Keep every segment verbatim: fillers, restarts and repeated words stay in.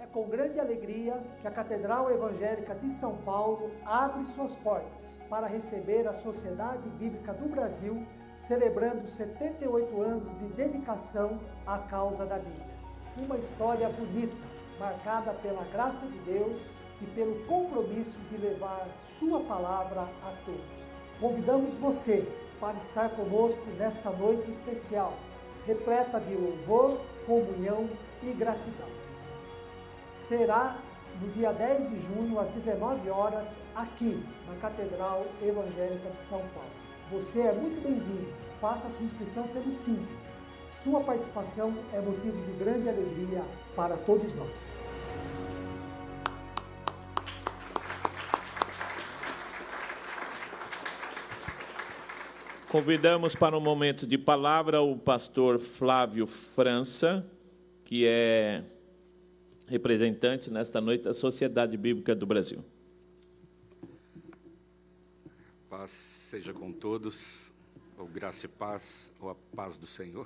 É com grande alegria que a Catedral Evangélica de São Paulo abre suas portas para receber a Sociedade Bíblica do Brasil, celebrando setenta e oito anos de dedicação à causa da Bíblia. Uma história bonita, marcada pela graça de Deus e pelo compromisso de levar sua palavra a todos. Convidamos você para estar conosco nesta noite especial, repleta de louvor, comunhão e gratidão. Será no dia dez de junho, às dezenove horas, aqui na Catedral Evangélica de São Paulo. Você é muito bem-vindo. Faça sua inscrição pelo Simples. Sua participação é motivo de grande alegria para todos nós. Convidamos para um momento de palavra o pastor Flávio França, que é representante nesta noite da Sociedade Bíblica do Brasil. Paz seja com todos, ou graça e paz, ou a paz do Senhor.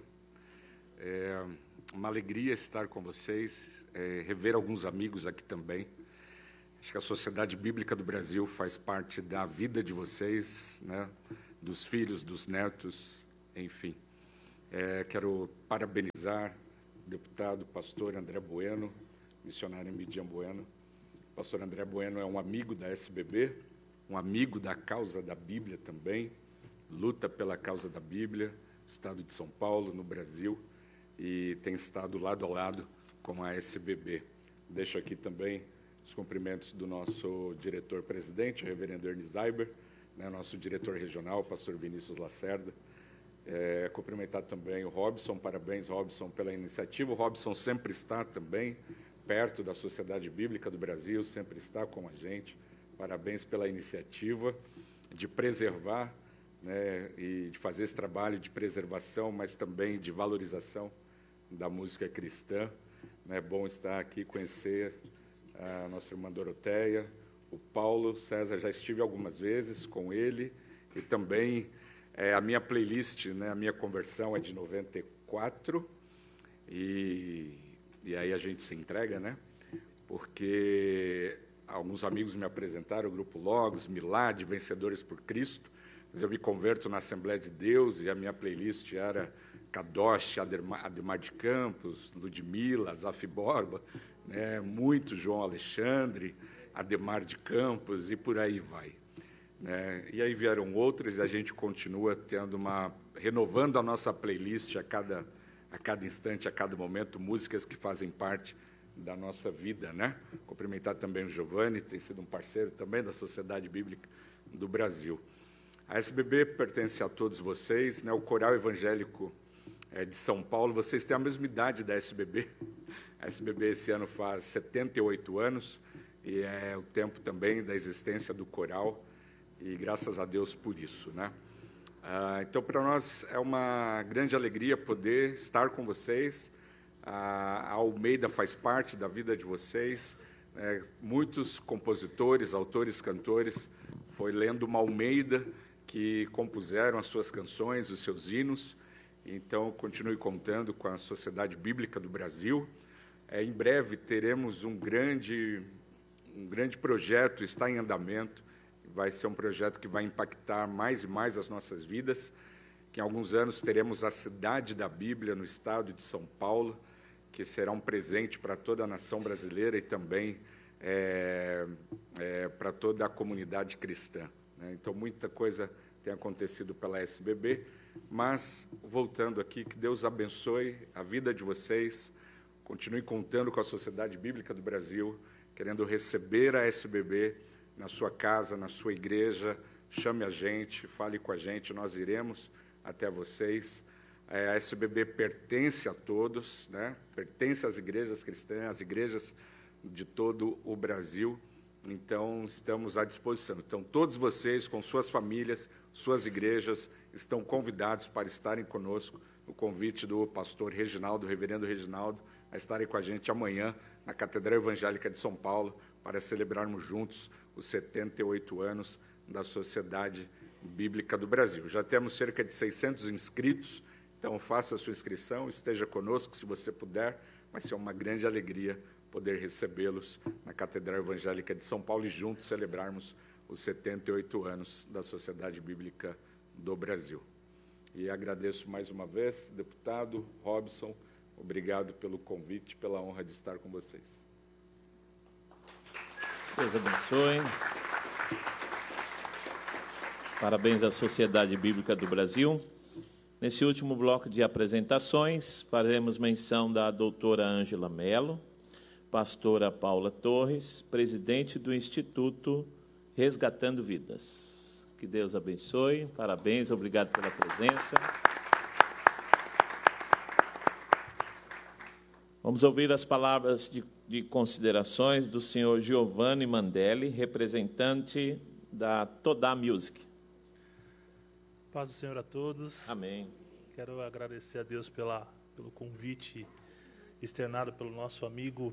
É uma alegria estar com vocês, é, rever alguns amigos aqui também. Acho que a Sociedade Bíblica do Brasil faz parte da vida de vocês, né? Dos filhos, dos netos, enfim. É, quero parabenizar o deputado, pastor André Bueno, missionário Midian Bueno. O pastor André Bueno é um amigo da S B B, um amigo da causa da Bíblia também, luta pela causa da Bíblia, estado de São Paulo, no Brasil, e tem estado lado a lado com a S B B. Deixo aqui também os cumprimentos do nosso diretor-presidente, o reverendo Ernie Zeiber, né, nosso diretor regional, pastor Vinícius Lacerda. É, cumprimentar também o Robson, parabéns, Robson, pela iniciativa. O Robson sempre está também perto da Sociedade Bíblica do Brasil, sempre está com a gente. Parabéns pela iniciativa de preservar, né, e de fazer esse trabalho de preservação, mas também de valorização da música cristã. É bom estar aqui, conhecer a nossa irmã Doroteia, o Paulo César, já estive algumas vezes com ele, e também é, a minha playlist, né, a minha conversão é de noventa e quatro, e, e aí a gente se entrega, né, porque alguns amigos me apresentaram, o Grupo Logos, Milad, Vencedores por Cristo, mas eu me converto na Assembleia de Deus, e a minha playlist era Kadosh, Ademar, Ademar de Campos, Ludmila, Zaf Borba, né, muito João Alexandre, Ademar de Campos, e por aí vai. Né? E aí vieram outros, e a gente continua tendo uma, renovando a nossa playlist a cada, a cada instante, a cada momento, músicas que fazem parte da nossa vida, né? Cumprimentar também o Giovanni, tem sido um parceiro também da Sociedade Bíblica do Brasil. A S B B pertence a todos vocês, né? O Coral Evangélico é, de São Paulo, vocês têm a mesma idade da S B B. A S B B esse ano faz setenta e oito anos, e é o tempo também da existência do coral, e graças a Deus por isso, né? Ah, então, para nós é uma grande alegria poder estar com vocês. A Almeida faz parte da vida de vocês. É, muitos compositores, autores, cantores, foi lendo uma Almeida que compuseram as suas canções, os seus hinos. Então, continue contando com a Sociedade Bíblica do Brasil. É, em breve teremos um grande... Um grande projeto está em andamento, vai ser um projeto que vai impactar mais e mais as nossas vidas, que em alguns anos teremos a Cidade da Bíblia no estado de São Paulo, que será um presente para toda a nação brasileira e também é, é, para toda a comunidade cristã, né? Então, muita coisa tem acontecido pela S B B, mas, voltando aqui, que Deus abençoe a vida de vocês, continue contando com a Sociedade Bíblica do Brasil, querendo receber a S B B na sua casa, na sua igreja, chame a gente, fale com a gente, nós iremos até vocês. A S B B pertence a todos, né? Pertence às igrejas cristãs, às igrejas de todo o Brasil, então estamos à disposição. Então, todos vocês, com suas famílias, suas igrejas, estão convidados para estarem conosco no convite do pastor Reginaldo, o reverendo Reginaldo, a estarem com a gente amanhã na Catedral Evangélica de São Paulo, para celebrarmos juntos os setenta e oito anos da Sociedade Bíblica do Brasil. Já temos cerca de seiscentos inscritos, então faça a sua inscrição, esteja conosco se você puder, vai ser uma grande alegria poder recebê-los na Catedral Evangélica de São Paulo e juntos celebrarmos os setenta e oito anos da Sociedade Bíblica do Brasil. E agradeço mais uma vez, deputado Robson, obrigado pelo convite, pela honra de estar com vocês. Deus abençoe. Parabéns à Sociedade Bíblica do Brasil. Nesse último bloco de apresentações, faremos menção da doutora Ângela Mello, pastora Paula Torres, presidente do Instituto Resgatando Vidas. Que Deus abençoe. Parabéns, obrigado pela presença. Vamos ouvir as palavras de, de considerações do senhor Giovanni Mandelli, representante da Todá Music. Paz do Senhor a todos. Amém. Quero agradecer a Deus pela, pelo convite externado pelo nosso amigo,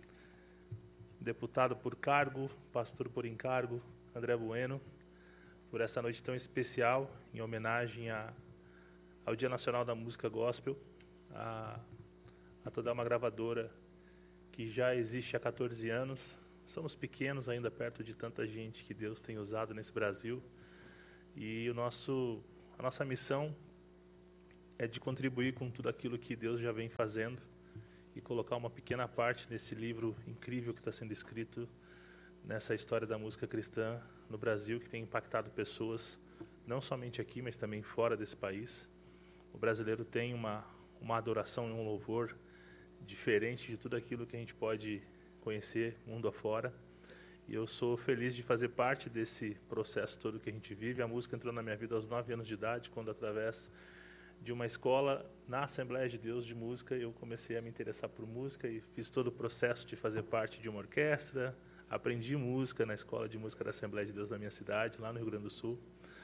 deputado por cargo, pastor por encargo, André Bueno, por essa noite tão especial, em homenagem a, ao Dia Nacional da Música Gospel, a, a Todá, uma gravadora que já existe há quatorze anos. Somos pequenos ainda perto de tanta gente que Deus tem usado nesse Brasil. E o nosso, a nossa missão é de contribuir com tudo aquilo que Deus já vem fazendo e colocar uma pequena parte nesse livro incrível que está sendo escrito nessa história da música cristã no Brasil, que tem impactado pessoas, não somente aqui, mas também fora desse país. O brasileiro tem uma, uma adoração e um louvor diferente de tudo aquilo que a gente pode conhecer mundo afora. E eu sou feliz de fazer parte desse processo todo que a gente vive. A música entrou na minha vida aos nove anos de idade, quando através de uma escola na Assembleia de Deus de Música, eu comecei a me interessar por música e fiz todo o processo de fazer parte de uma orquestra. Aprendi música na Escola de Música da Assembleia de Deus da minha cidade, lá no Rio Grande do Sul.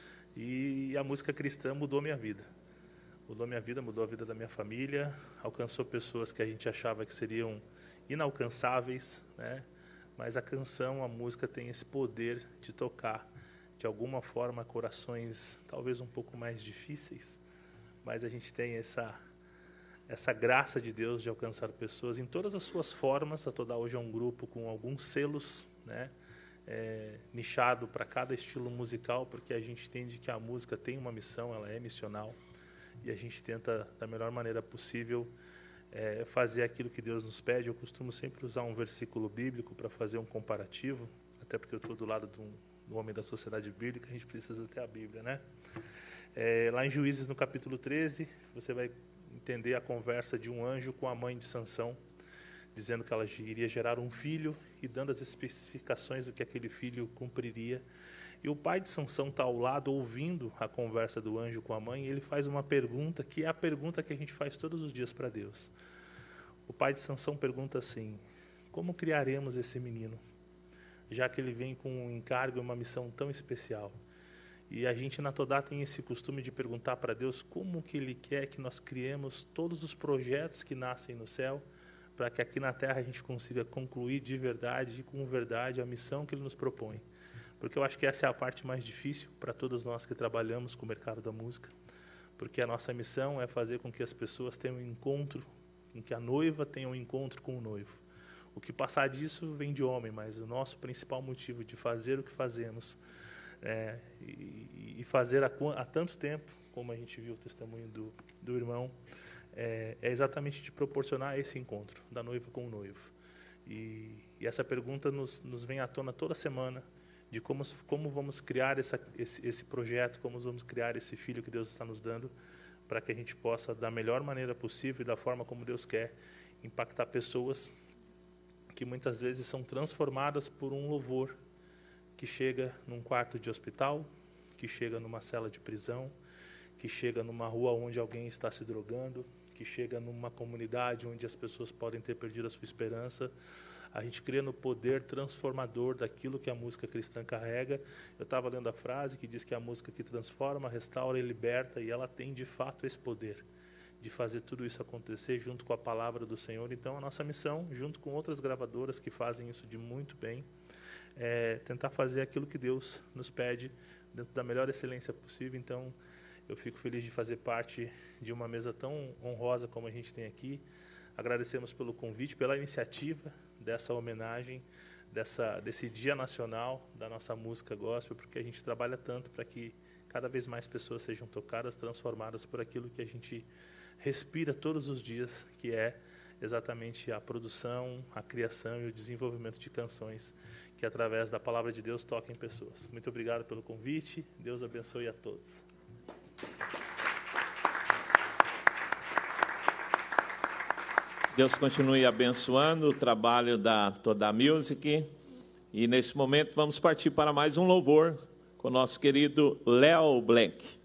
E a música cristã mudou minha vida. Mudou minha vida, mudou a vida da minha família, alcançou pessoas que a gente achava que seriam inalcançáveis, né? Mas a canção, a música tem esse poder de tocar, de alguma forma, corações talvez um pouco mais difíceis, mas a gente tem essa, essa graça de Deus de alcançar pessoas em todas as suas formas. A Todá hoje é um grupo com alguns selos, né, é, nichado para cada estilo musical, porque a gente entende que a música tem uma missão, ela é missional, e a gente tenta, da melhor maneira possível, É, fazer aquilo que Deus nos pede. Eu costumo sempre usar um versículo bíblico para fazer um comparativo, até porque eu estou do lado de um, do homem da sociedade bíblica, a gente precisa ter a Bíblia, né? É, lá em Juízes, no capítulo treze, você vai entender a conversa de um anjo com a mãe de Sansão, dizendo que ela iria gerar um filho e dando as especificações do que aquele filho cumpriria. E o pai de Sansão está ao lado, ouvindo a conversa do anjo com a mãe, e ele faz uma pergunta, que é a pergunta que a gente faz todos os dias para Deus. O pai de Sansão pergunta assim: como criaremos esse menino, já que ele vem com um encargo e uma missão tão especial? E a gente na Todá tem esse costume de perguntar para Deus como que Ele quer que nós criemos todos os projetos que nascem no céu, para que aqui na terra a gente consiga concluir de verdade e com verdade a missão que Ele nos propõe. Porque eu acho que essa é a parte mais difícil para todos nós que trabalhamos com o mercado da música, porque a nossa missão é fazer com que as pessoas tenham um encontro, com que a noiva tenha um encontro com o noivo. O que passar disso vem de homem, mas o nosso principal motivo de fazer o que fazemos é, e, e fazer há, há tanto tempo, como a gente viu o testemunho do, do irmão, é, é exatamente de proporcionar esse encontro da noiva com o noivo. E, e essa pergunta nos, nos vem à tona toda semana, de como, como vamos criar essa, esse, esse projeto, como vamos criar esse filho que Deus está nos dando, para que a gente possa, da melhor maneira possível e da forma como Deus quer, impactar pessoas que muitas vezes são transformadas por um louvor que chega num quarto de hospital, que chega numa cela de prisão, que chega numa rua onde alguém está se drogando, que chega numa comunidade onde as pessoas podem ter perdido a sua esperança. A gente crê no poder transformador daquilo que a música cristã carrega. Eu estava lendo a frase que diz que a música que transforma, restaura e liberta, e ela tem de fato esse poder de fazer tudo isso acontecer junto com a palavra do Senhor. Então a nossa missão, junto com outras gravadoras que fazem isso de muito bem, é tentar fazer aquilo que Deus nos pede dentro da melhor excelência possível. Então eu fico feliz de fazer parte de uma mesa tão honrosa como a gente tem aqui. Agradecemos pelo convite, pela iniciativa dessa homenagem, dessa, desse Dia Nacional da nossa música gospel, porque a gente trabalha tanto para que cada vez mais pessoas sejam tocadas, transformadas por aquilo que a gente respira todos os dias, que é exatamente a produção, a criação e o desenvolvimento de canções que, através da palavra de Deus, toquem pessoas. Muito obrigado pelo convite. Deus abençoe a todos. Deus continue abençoando o trabalho da Toda Music. E nesse momento vamos partir para mais um louvor com o nosso querido Léo Blanc.